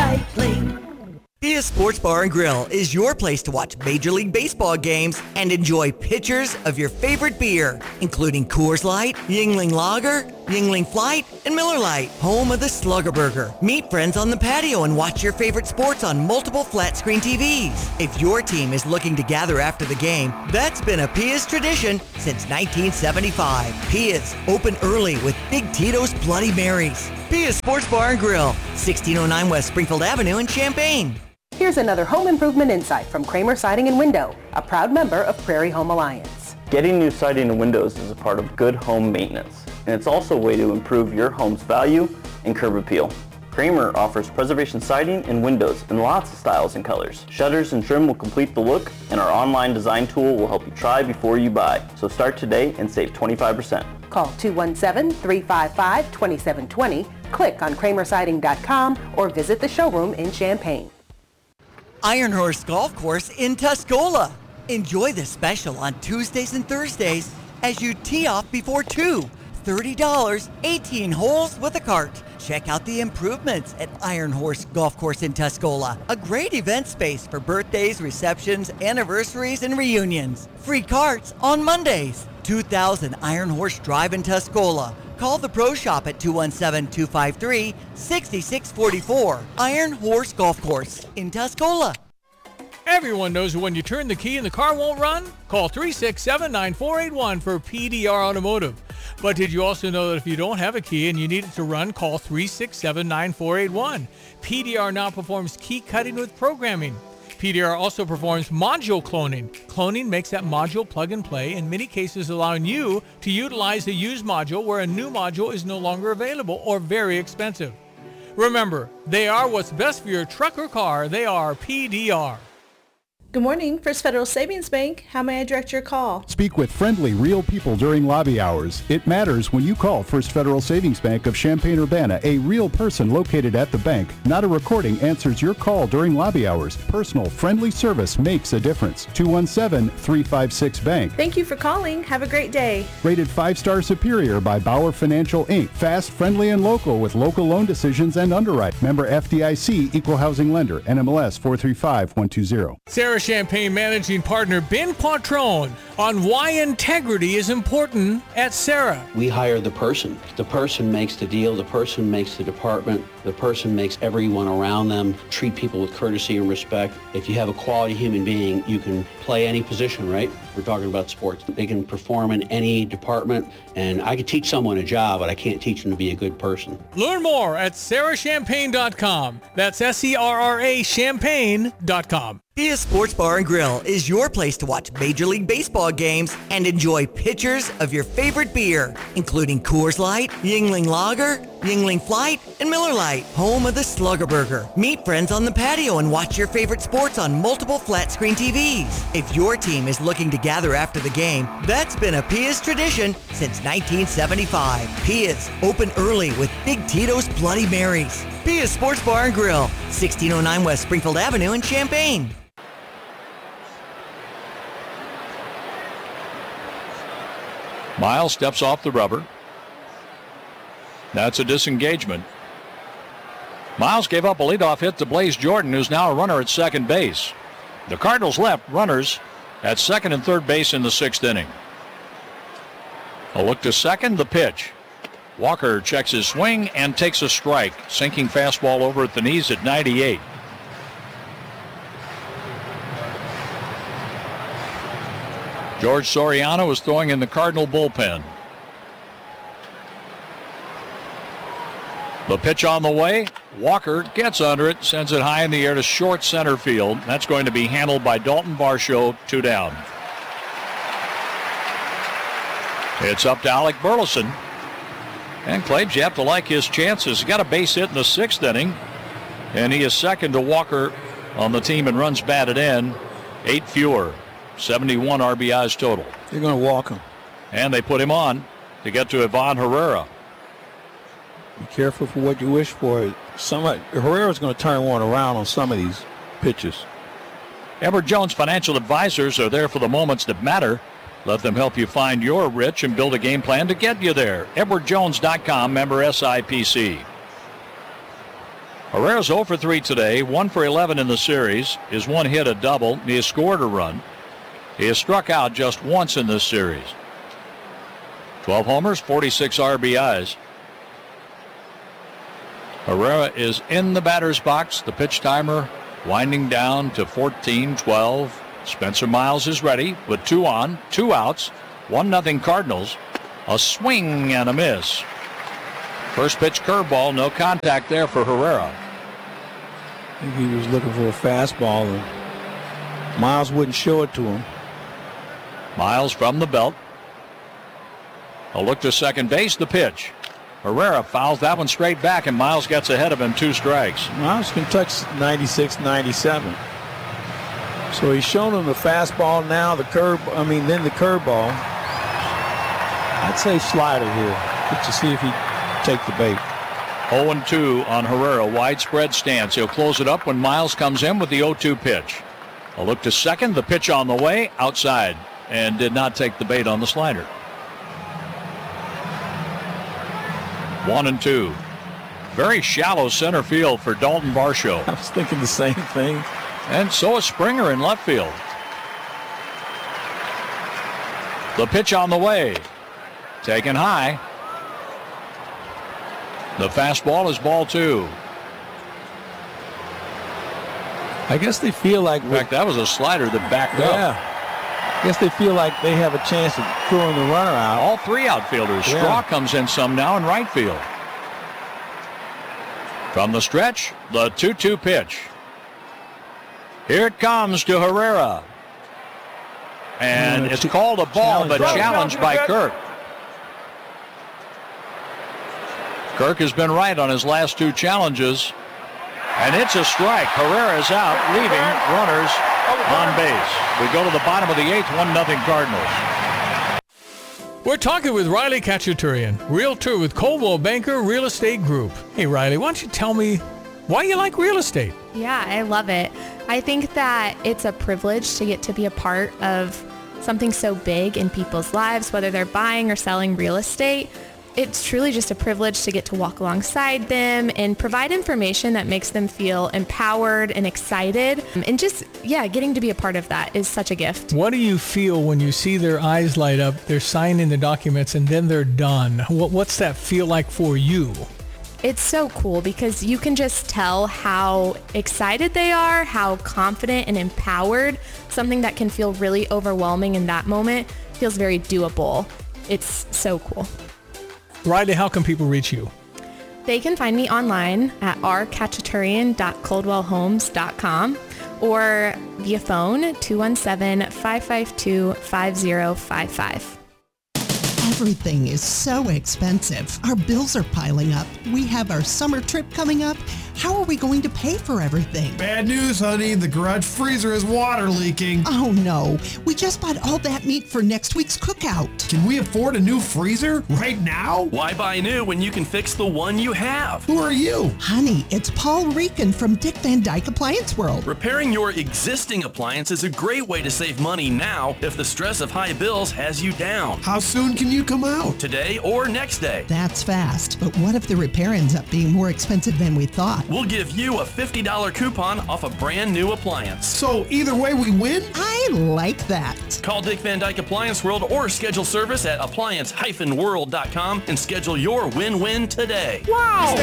Recycling. Pia Sports Bar and Grill is your place to watch Major League Baseball games and enjoy pitchers of your favorite beer, including Coors Light, Yuengling Lager, Yuengling Flight, and Miller Lite, home of the Slugger Burger. Meet friends on the patio and watch your favorite sports on multiple flat-screen TVs. If your team is looking to gather after the game, that's been a Pia's tradition since 1975. Pia's, open early with Big Tito's Bloody Marys. Pia's Sports Bar and Grill, 1609 West Springfield Avenue in Champaign. Here's another home improvement insight from Kramer Siding and Window, a proud member of Prairie Home Alliance. Getting new siding and windows is a part of good home maintenance, and it's also a way to improve your home's value and curb appeal. Kramer offers preservation siding and windows in lots of styles and colors. Shutters and trim will complete the look, and our online design tool will help you try before you buy. So start today and save 25%. Call 217-355-2720, click on kramersiding.com, or visit the showroom in Champaign. Iron Horse Golf Course in Tuscola. Enjoy the special on Tuesdays and Thursdays as you tee off before 2. $30, 18 holes with a cart. Check out the improvements at Iron Horse Golf Course in Tuscola. A great event space for birthdays, receptions, anniversaries, and reunions. Free carts on Mondays. 2000 Iron Horse Drive in Tuscola. Call the Pro Shop at 217-253-6644. Iron Horse Golf Course in Tuscola. Everyone knows when you turn the key and the car won't run? Call 367-9481 for PDR Automotive. But did you also know that if you don't have a key and you need it to run, call 367-9481. PDR now performs key cutting with programming. PDR also performs module cloning. Cloning makes that module plug and play, in many cases allowing you to utilize a used module where a new module is no longer available or very expensive. Remember, they are what's best for your truck or car. They are PDR. Good morning, First Federal Savings Bank. How may I direct your call? Speak with friendly, real people during lobby hours. It matters when you call First Federal Savings Bank of Champaign-Urbana. A real person located at the bank, not a recording, answers your call during lobby hours. Personal, friendly service makes a difference. 217-356-BANK. Thank you for calling. Have a great day. Rated 5-star superior by Bauer Financial, Inc. Fast, friendly, and local with local loan decisions and underwrite. Member FDIC, Equal Housing Lender, NMLS 435120. Sarah Champagne Managing Partner Ben Quattrone on why integrity is important at Sarah. We hire the person. The person makes the deal. The person makes the department. The person makes everyone around them treat people with courtesy and respect. If you have a quality human being, you can play any position, right? We're talking about sports. They can perform in any department, and I could teach someone a job, but I can't teach them to be a good person. Learn more at sarahchampagne.com. That's SERRA champagne.com. Pia Sports Bar and Grill is your place to watch Major League Baseball games and enjoy pitchers of your favorite beer, including Coors Light, Yuengling Lager, Yuengling Flight, and Miller Lite, home of the Slugger Burger. Meet friends on the patio and watch your favorite sports on multiple flat-screen TVs. If your team is looking to gather after the game, that's been a Pia's tradition since 1975. Pia's, open early with Big Tito's Bloody Marys. Pia's Sports Bar and Grill, 1609 West Springfield Avenue in Champaign. Miles steps off the rubber. That's a disengagement. Miles gave up a leadoff hit to Blaze Jordan, who's now a runner at second base. The Cardinals left runners at second and third base in the sixth inning. A look to second, the pitch. Walker checks his swing and takes a strike. Sinking fastball over at the knees at 98. George Soriano is throwing in the Cardinal bullpen. The pitch on the way. Walker gets under it, sends it high in the air to short center field. That's going to be handled by Dalton Varsho, 2 down. It's up to Alec Burleson. And Claibs, you have to like his chances. He's got a base hit in the sixth inning, and he is second to Walker on the team in runs batted in. 8 fewer. 71 RBIs total. They're going to walk him. And they put him on to get to Ivan Herrera. Be careful for what you wish for. Herrera's going to turn one around on some of these pitches. Edward Jones Financial Advisors are there for the moments that matter. Let them help you find your rich and build a game plan to get you there. EdwardJones.com, member SIPC. Herrera's 0 for 3 today, 1 for 11 in the series. His one hit a double. He has scored a run. He has struck out just once in this series. 12 homers, 46 RBIs. Herrera is in the batter's box. The pitch timer winding down to 14-12. Spencer Miles is ready with 2 on, 2 outs, 1-0 Cardinals. A swing and a miss. First pitch curveball, no contact there for Herrera. I think he was looking for a fastball, and Miles wouldn't show it to him. Miles from the belt. A look to second base, the pitch. Herrera fouls that one straight back, and Miles gets ahead of him, 2 strikes. Miles can touch 96, 97. So he's shown him the fastball now, then the curveball. I'd say slider here, just to see if he'd take the bait. 0-2 on Herrera, widespread stance. He'll close it up when Miles comes in with the 0-2 pitch. A look to second, the pitch on the way, outside, and did not take the bait on the slider. 1-2. Very shallow center field for Dalton Varsho. I was thinking the same thing. And so is Springer in left field. The pitch on the way. Taken high. The fastball is ball 2. I guess they feel like... In fact, that was a slider that backed up. I guess they feel like they have a chance of throwing the runner out. All 3 outfielders. Yeah. Straw comes in some now in right field. From the stretch, the 2-2 pitch. Here it comes to Herrera. And it's called a ball, but challenged by Kirk. Kirk has been right on his last 2 challenges. And it's a strike. Herrera's out, leaving runners on base. We go to the bottom of the 8th, 1-0 Cardinals. We're talking with Riley Khachaturian, realtor with Coldwell Banker Real Estate Group. Hey, Riley, why don't you tell me why you like real estate? Yeah, I love it. I think that it's a privilege to get to be a part of something so big in people's lives, whether they're buying or selling real estate. It's truly just a privilege to get to walk alongside them and provide information that makes them feel empowered and excited. And just, getting to be a part of that is such a gift. What do you feel when you see their eyes light up, they're signing the documents, and then they're done? What's that feel like for you? It's so cool because you can just tell how excited they are, how confident and empowered. Something that can feel really overwhelming in that moment feels very doable. It's so cool. Riley, how can people reach you? They can find me online at rkhachaturian.coldwellhomes.com or via phone 217-552-5055. Everything is so expensive. Our bills are piling up. We have our summer trip coming up. How are we going to pay for everything? Bad news, honey. The garage freezer is water leaking. Oh, no. We just bought all that meat for next week's cookout. Can we afford a new freezer right now? Why buy new when you can fix the one you have? Who are you? Honey, it's Paul Rican from Dick Van Dyke Appliance World. Repairing your existing appliance is a great way to save money now if the stress of high bills has you down. How soon can you come out? Today or next day. That's fast. But what if the repair ends up being more expensive than we thought? We'll give you a $50 coupon off a brand new appliance. So either way we win? I like that. Call Dick Van Dyke Appliance World or schedule service at appliance-world.com and schedule your win-win today. Wow!